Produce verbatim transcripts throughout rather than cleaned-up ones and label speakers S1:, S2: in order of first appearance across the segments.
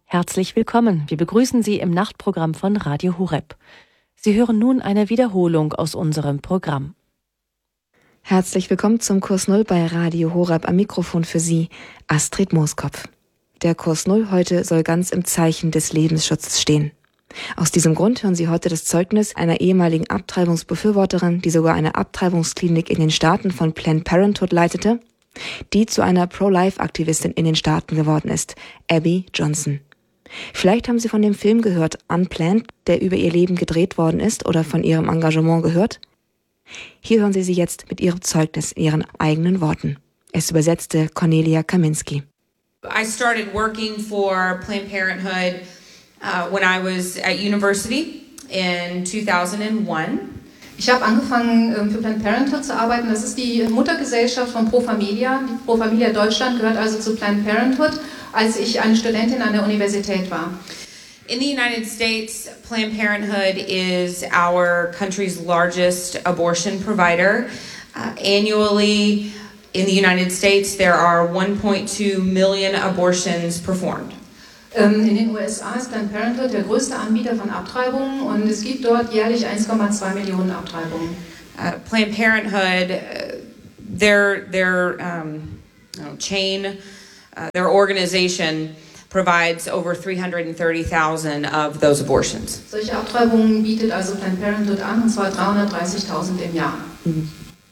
S1: Herzlich willkommen. Wir begrüßen Sie im Nachtprogramm von Radio Horeb. Sie hören nun eine Wiederholung aus unserem Programm.
S2: Herzlich willkommen zum Kurs Null bei Radio Horeb. Am Mikrofon für Sie Astrid Mooskopf. Der Kurs Null heute soll ganz im Zeichen des Lebensschutzes stehen. Aus diesem Grund hören Sie heute das Zeugnis einer ehemaligen Abtreibungsbefürworterin, die sogar eine Abtreibungsklinik in den Staaten von Planned Parenthood leitete, die zu einer Pro-Life-Aktivistin in den Staaten geworden ist, Abby Johnson. Vielleicht haben Sie von dem Film gehört, Unplanned, der über ihr Leben gedreht worden ist, oder von ihrem Engagement gehört. Hier hören Sie sie jetzt mit ihrem Zeugnis in ihren eigenen Worten. Es übersetzte Cornelia Kaminski.
S3: I started working for Planned Parenthood uh, when I was at university in two thousand one.
S4: Ich habe angefangen, für Planned Parenthood zu arbeiten. Das ist die Muttergesellschaft von Pro Familia. Die Pro Familia Deutschland gehört also zu Planned Parenthood, als ich eine Studentin an der Universität war.
S3: In the United States, Planned Parenthood is our country's largest abortion provider. Uh, annually, in the United States, there are one point two million abortions performed.
S4: In den U S A ist Planned Parenthood der größte Anbieter von Abtreibungen und es gibt dort jährlich eins Komma zwei Millionen Abtreibungen.
S3: Uh, Planned Parenthood, uh, their their um, you know, chain, uh, their organization provides over three hundred thirty thousand of those abortions.
S4: Solche Abtreibungen bietet also Planned Parenthood an, und zwar dreihundertdreißigtausend im Jahr.
S3: Mhm.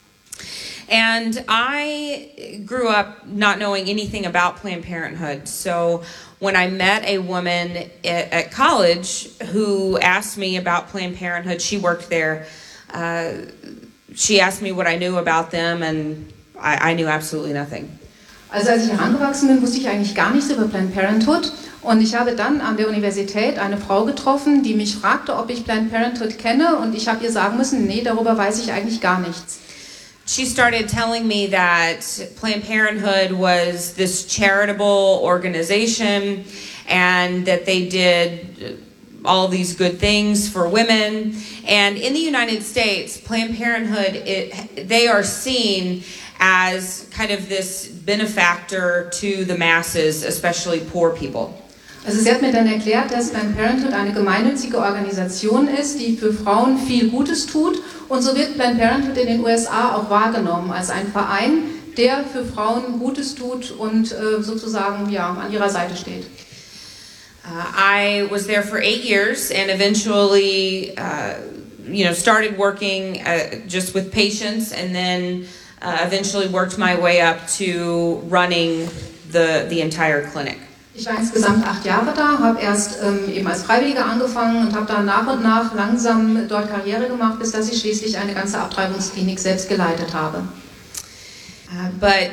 S3: And I grew up not knowing anything about Planned Parenthood. So when I met a woman at, at college who asked me about Planned Parenthood, she worked there. Uh, she asked me what I knew about them, and I, I knew absolutely nothing.
S4: Also als ich herangewachsen bin, wusste ich eigentlich gar nichts über Planned Parenthood. Und ich habe dann an der Universität eine Frau getroffen, die mich fragte, ob ich Planned Parenthood kenne. Und ich habe ihr sagen müssen, nee, darüber weiß ich eigentlich gar nichts.
S3: She started telling me that Planned Parenthood was this charitable organization and that they did all these good things for women. And in the United States, Planned Parenthood, it, they are seen as kind of this benefactor to the masses, especially poor people.
S4: Also sie hat mir dann erklärt, dass Planned Parenthood eine gemeinnützige Organisation ist, die für Frauen viel Gutes tut. Und so wird Planned Parenthood in den U S A auch wahrgenommen als ein Verein, der für Frauen Gutes tut und äh, sozusagen ja, an ihrer Seite steht.
S3: Uh, I was there for eight years and eventually, uh, you know, started working uh, just with patients and then uh, eventually worked my way up to running the the entire clinic.
S4: Ich war insgesamt acht Jahre da, habe erst ähm, eben als Freiwillige angefangen und habe dann nach und nach langsam dort Karriere gemacht, bis dass ich schließlich eine ganze Abtreibungsklinik selbst geleitet habe.
S3: Uh, but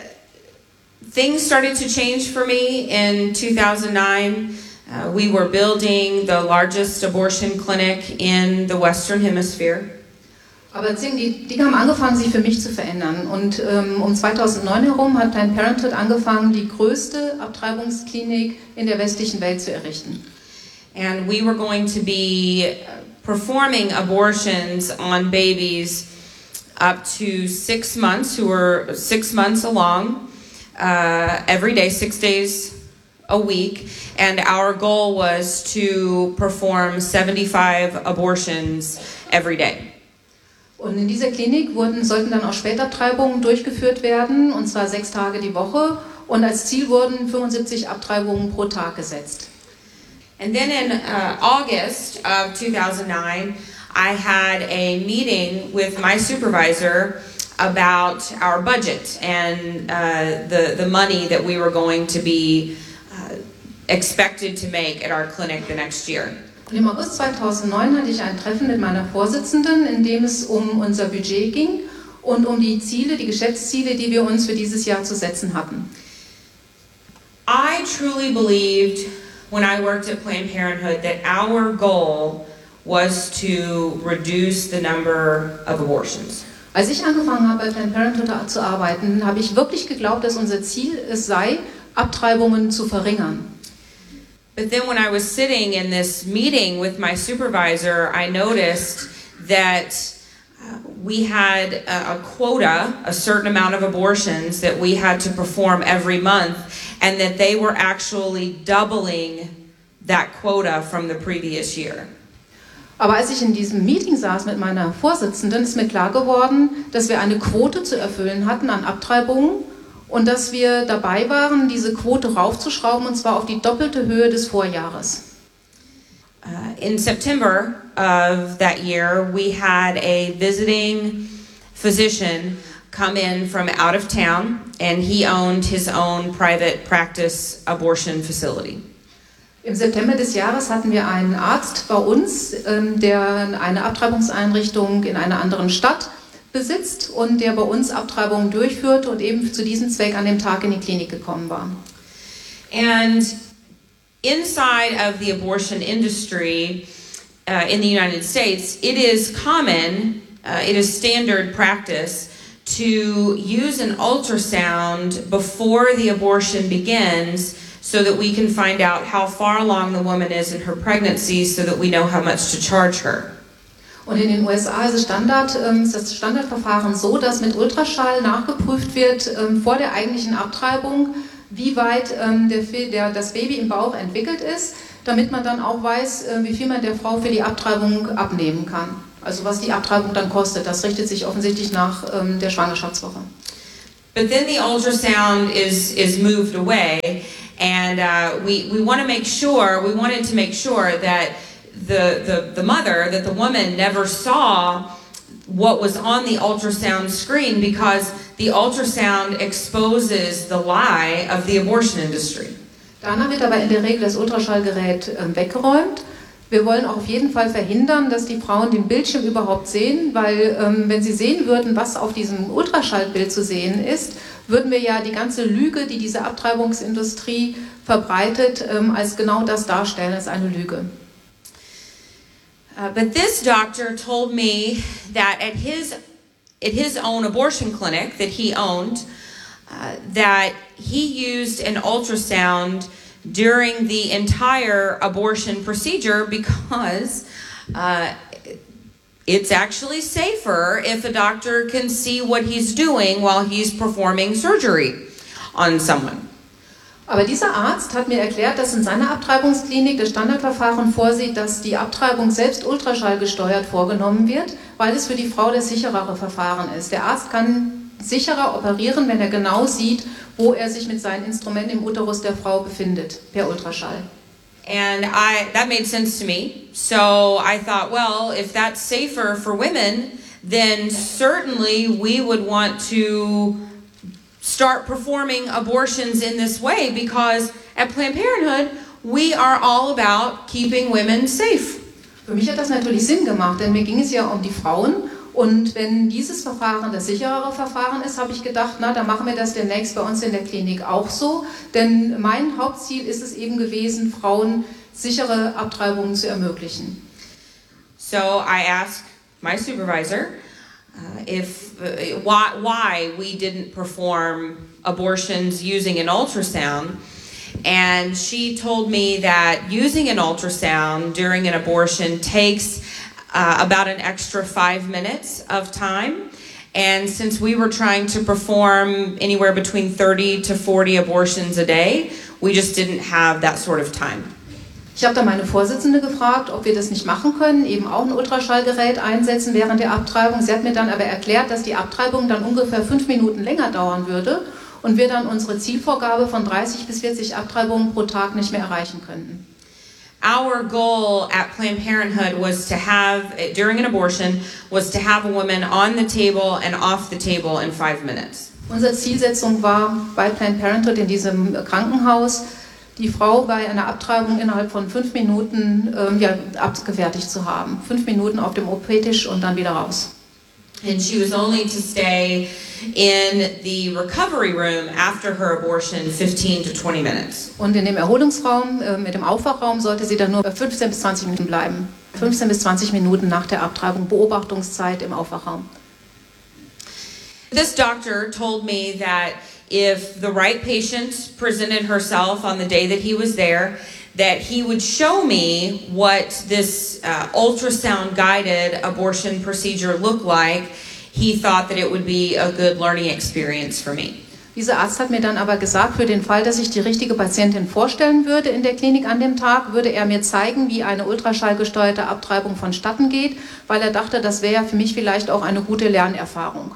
S3: uh, things started to change for me in two thousand nine. Uh, we were building the largest abortion clinic in the Western Hemisphere.
S4: Aber die Dinge haben angefangen, sich für mich zu verändern. Und ähm, um zweitausendneun herum hat Planned Parenthood angefangen, die größte Abtreibungsklinik in der westlichen Welt zu errichten.
S3: And we were going to be performing abortions on babies up to six months, who were six months along, uh, every day, six days a week. And our goal was to perform seventy-five abortions every day.
S4: Und in dieser Klinik wurden, sollten dann auch Spätabtreibungen durchgeführt werden, und zwar sechs Tage die Woche. Und als Ziel wurden fünfundsiebzig Abtreibungen pro Tag gesetzt.
S3: And then in uh, August of two thousand nine, I had a meeting with my supervisor about our budget and uh, the, the money that we were going to be uh, expected to make at our clinic the next year.
S4: Und im August zweitausendneun hatte ich ein Treffen mit meiner Vorsitzenden, in dem es um unser Budget ging und um die Ziele, die Geschäftsziele, die wir uns für dieses Jahr zu setzen hatten.
S3: I truly believed when I worked at Planned Parenthood that our goal was to reduce the number of abortions.
S4: Als ich angefangen habe, bei Planned Parenthood zu arbeiten, habe ich wirklich geglaubt, dass unser Ziel es sei, Abtreibungen zu verringern.
S3: But then when I was sitting in this meeting with my supervisor, I noticed that we had a, a quota, a certain amount of abortions that we had to perform every month, and that they were actually doubling that quota from the previous year.
S4: Aber als ich in diesem Meeting saß mit meiner Vorsitzenden, ist mir klar geworden, dass wir eine Quote zu erfüllen hatten an Abtreibungen und dass wir dabei waren, diese Quote raufzuschrauben, und zwar auf die doppelte Höhe des Vorjahres.
S3: Uh, in September of that year, we had a visiting physician come in from out of town, and he owned his own private practice abortion facility.
S4: Im September des Jahres hatten wir einen Arzt bei uns, der eine Abtreibungseinrichtung in einer anderen Stadt besitzt und der bei uns Abtreibungen durchführt und eben zu diesem Zweck an dem Tag in die Klinik gekommen war.
S3: And inside of the abortion industry uh, in the United States, it is common, uh, it is standard practice to use an ultrasound before the abortion begins so that we can find out how far along the woman is in her pregnancy so that we know how much to charge her.
S4: Und in den U S A ist es Standard, ähm, ist das Standardverfahren so, dass mit Ultraschall nachgeprüft wird ähm, vor der eigentlichen Abtreibung, wie weit ähm, der, der, das Baby im Bauch entwickelt ist, damit man dann auch weiß, äh, wie viel man der Frau für die Abtreibung abnehmen kann. Also was die Abtreibung dann kostet, das richtet sich offensichtlich nach ähm, der Schwangerschaftswoche.
S3: But then the ultrasound is, is moved away, and uh, we, we want to make sure, we wanted to make sure that the, the, the mother, that the woman never saw what was on the ultrasound screen, because the ultrasound exposes the lie of the abortion industry.
S4: Danach wird aber in der Regel das Ultraschallgerät äh, weggeräumt. Wir wollen auch auf jeden Fall verhindern, dass die Frauen den Bildschirm überhaupt sehen, weil ähm, wenn sie sehen würden, was auf diesem Ultraschallbild zu sehen ist, würden wir ja die ganze Lüge, die diese Abtreibungsindustrie verbreitet, ähm, als genau das darstellen, als eine Lüge.
S3: Uh, but this doctor told me that at his at his own abortion clinic that he owned, uh, that he used an ultrasound during the entire abortion procedure because uh, it's actually safer if a doctor can see what he's doing while he's performing surgery on someone.
S4: Aber dieser Arzt hat mir erklärt, dass in seiner Abtreibungsklinik das Standardverfahren vorsieht, dass die Abtreibung selbst ultraschallgesteuert vorgenommen wird, weil es für die Frau das sicherere Verfahren ist. Der Arzt kann sicherer operieren, wenn er genau sieht, wo er sich mit seinen Instrumenten im Uterus der Frau befindet, per Ultraschall.
S3: And I, that made sense to me. So I thought, well, if that's safer for women, then certainly we would want to start performing abortions in this way, because at Planned Parenthood, we are all about keeping women safe.
S4: Für mich hat das natürlich Sinn gemacht, denn mir ging es ja um die Frauen. Und wenn dieses Verfahren das sicherere Verfahren ist, habe ich gedacht, na, dann machen wir das demnächst bei uns in der Klinik auch so. Denn mein Hauptziel ist es eben gewesen, Frauen sichere Abtreibungen zu ermöglichen.
S3: So I asked my supervisor uh, if uh, why, why we didn't perform abortions using an ultrasound. And she told me that using an ultrasound during an abortion takes Uh, about an extra five minutes of time. And since we were trying to perform anywhere between thirty to forty abortions a day, we just didn't have that sort of time.
S4: Ich habe dann meine Vorsitzende gefragt, ob wir das nicht machen können, eben auch ein Ultraschallgerät einsetzen während der Abtreibung. Sie hat mir dann aber erklärt, dass die Abtreibung dann ungefähr fünf Minuten länger dauern würde und wir dann unsere Zielvorgabe von dreißig bis vierzig Abtreibungen pro Tag nicht mehr erreichen könnten.
S3: Our goal at Planned Parenthood was to have, during an abortion, was to have a woman on the table and off the table in five minutes.
S4: Unsere Zielsetzung war bei Planned Parenthood in diesem Krankenhaus, die Frau bei einer Abtreibung innerhalb von fünf Minuten ähm, ja, abgefertigt zu haben. Fünf Minuten auf dem O P-Tisch und dann wieder raus.
S3: And she was only to stay in the recovery room after her abortion fifteen to twenty minutes.
S4: Und in dem Erholungsraum, äh, mit dem Aufwachraum, sollte sie dann nur fünfzehn bis zwanzig Minuten bleiben. fünfzehn bis zwanzig Minuten nach der Abtreibung, Beobachtungszeit im Aufwachraum.
S3: This doctor told me that if the right patient presented herself on the day that he was there, that he would show me what this uh, ultrasound-guided abortion procedure looked like. He thought that it would be a good learning experience for me.
S4: Dieser Arzt hat mir dann aber gesagt, für den Fall, dass ich die richtige Patientin vorstellen würde in der Klinik an dem Tag, würde er mir zeigen, wie eine ultraschallgesteuerte Abtreibung vonstatten geht, weil er dachte, das wäre für mich vielleicht auch eine gute Lernerfahrung.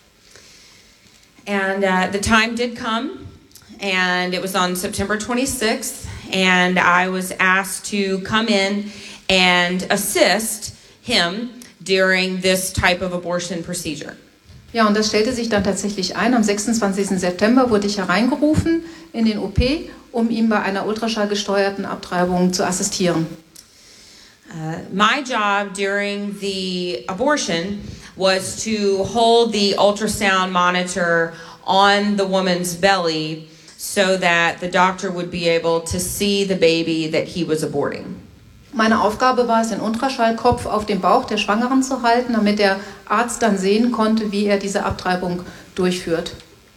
S3: And uh, the time did come, and it was on September twenty-sixth, and I was asked to come in and assist him during this type of abortion procedure.
S4: Ja, und das stellte sich dann tatsächlich ein. Am sechsundzwanzigsten September wurde ich hereingerufen in den O P, um ihm bei einer ultraschallgesteuerten Abtreibung zu assistieren.
S3: Uh, my job during the abortion was to hold the ultrasound monitor on the woman's belly so that the doctor would be able to see the baby that he was aborting.
S4: Meine Aufgabe war es, den Ultraschallkopf auf dem Bauch der Schwangeren zu halten, damit der Arzt dann sehen konnte, wie er diese Abtreibung durchführt.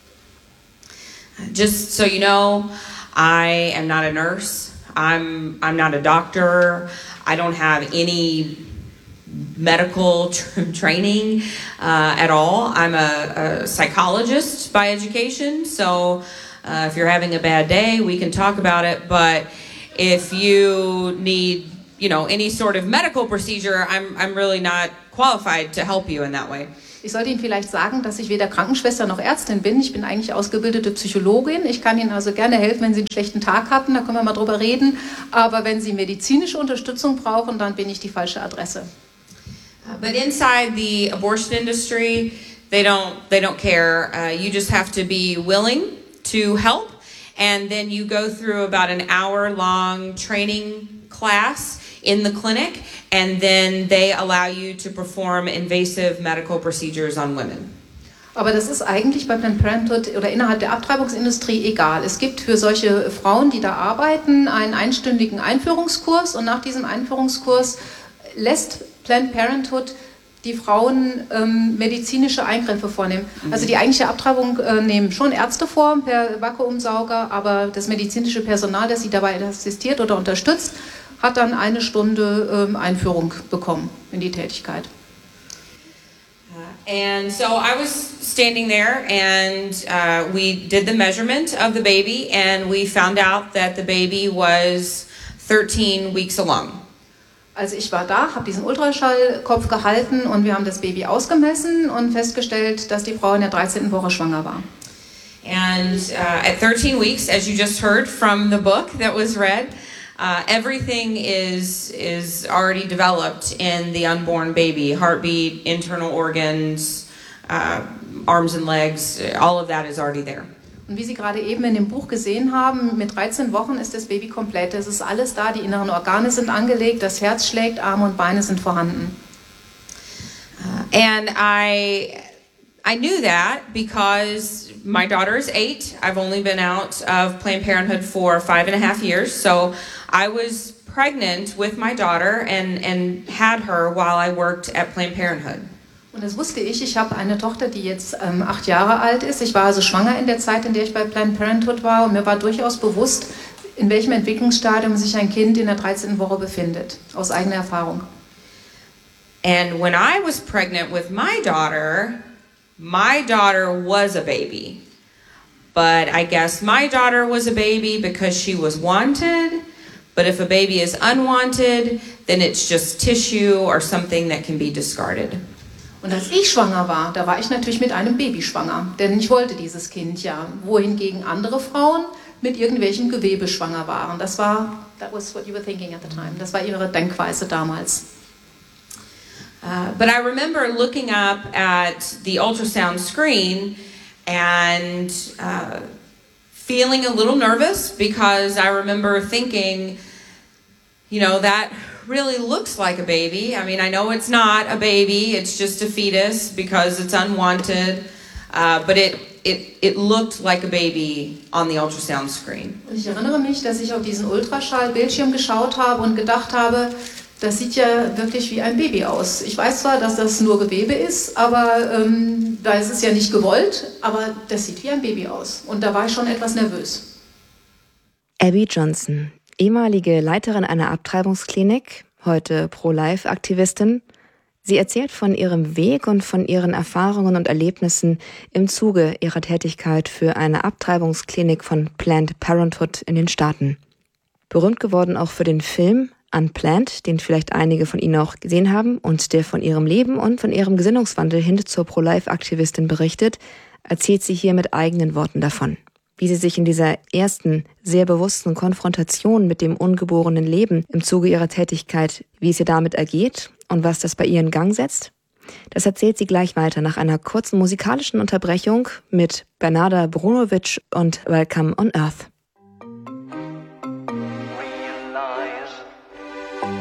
S3: Just so you know, I am not a nurse. I'm I'm not a doctor. I don't have any medical tr- training uh, at all. I'm a, a psychologist by education, so uh, if you're having a bad day, we can talk about it. But if you need you know, any sort of medical procedure, I'm I'm really not qualified to help you in that way.
S4: Ich sollte Ihnen vielleicht sagen, dass ich weder Krankenschwester noch Ärztin bin. Ich bin eigentlich ausgebildete Psychologin. Ich kann Ihnen also gerne helfen, wenn Sie einen schlechten Tag hatten, da können wir mal drüber reden. Aber wenn Sie medizinische Unterstützung brauchen, dann bin ich die falsche Adresse.
S3: Uh, but inside the abortion industry, they don't they don't care. Uh, you just have to be willing to help, and then you go through about an hour-long training class in the clinic, and then they allow you to perform invasive medical procedures on women.
S4: Aber das ist eigentlich bei Planned Parenthood oder innerhalb der Abtreibungsindustrie egal. Es gibt für solche Frauen, die da arbeiten, einen einstündigen Einführungskurs, und nach diesem Einführungskurs lässt Planned Parenthood die Frauen ähm, medizinische Eingriffe vornehmen. Also die eigentliche Abtreibung äh, nehmen schon Ärzte vor per Vakuumsauger, aber das medizinische Personal, das sie dabei assistiert oder unterstützt, hat dann eine Stunde ähm, Einführung bekommen in die Tätigkeit.
S3: Uh, and so I was standing there, and uh, we did the measurement of the baby, and we found out that the baby was thirteen weeks along.
S4: Also ich war da, habe diesen Ultraschallkopf gehalten, und wir haben das Baby ausgemessen und festgestellt, dass die Frau in der dreizehnten Woche schwanger war.
S3: And uh, at thirteen weeks, as you just heard from the book that was read, uh, everything is is already developed in the unborn baby. Heartbeat, internal organs, uh, arms and legs, all of that is already there.
S4: Und wie Sie gerade eben in dem Buch gesehen haben, mit dreizehn Wochen ist das Baby komplett. Es ist alles da, die inneren Organe sind angelegt, das Herz schlägt, Arme und Beine sind vorhanden.
S3: Uh, and I, I knew that because my daughter is eight. I've only been out of Planned Parenthood for five and a half years. So I was pregnant with my daughter and, and had her while I worked at Planned Parenthood.
S4: Und das wusste ich. Ich habe eine Tochter, die jetzt ähm, acht Jahre alt ist. Ich war also schwanger in der Zeit, in der ich bei Planned Parenthood war. Und mir war durchaus bewusst, in welchem Entwicklungsstadium sich ein Kind in der dreizehnten Woche befindet. Aus eigener Erfahrung.
S3: And when I was pregnant with my daughter, my daughter was a baby. But I guess my daughter was a baby because she was wanted. But if a baby is unwanted, then it's just tissue or something that can be discarded.
S4: Und als ich schwanger war, da war ich natürlich mit einem Baby schwanger, denn ich wollte dieses Kind ja, wohingegen andere Frauen mit irgendwelchem Gewebe schwanger waren. Das war, that was what you were thinking at the time. Das war ihre Denkweise damals.
S3: Uh, but I remember looking up at the ultrasound screen and uh, feeling a little nervous because I remember thinking, you know, that really looks like a baby. I mean, I know it's not a baby, it's just a fetus because it's unwanted, uh, but it, it, it looked like a baby on the ultrasound screen.
S4: Und ich erinnere mich, dass ich auf diesen Ultraschallbildschirm geschaut habe und gedacht habe, das sieht ja wirklich wie ein Baby aus. Ich weiß zwar, dass das nur Gewebe ist, aber ähm, da ist es ja nicht gewollt, aber das sieht wie ein Baby aus. Und da war ich schon etwas nervös.
S2: Abby Johnson. ehemalige Leiterin einer Abtreibungsklinik, heute Pro-Life-Aktivistin. Sie erzählt von ihrem Weg und von ihren Erfahrungen und Erlebnissen im Zuge ihrer Tätigkeit für eine Abtreibungsklinik von Planned Parenthood in den Staaten. Berühmt geworden auch für den Film Unplanned, den vielleicht einige von Ihnen auch gesehen haben und der von ihrem Leben und von ihrem Gesinnungswandel hin zur Pro-Life-Aktivistin berichtet, erzählt sie hier mit eigenen Worten davon, wie sie sich in dieser ersten, sehr bewussten Konfrontation mit dem ungeborenen Leben im Zuge ihrer Tätigkeit, wie es ihr damit ergeht und was das bei ihr in Gang setzt. Das erzählt sie gleich weiter nach einer kurzen musikalischen Unterbrechung mit Bernarda Brunovic und Welcome on Earth.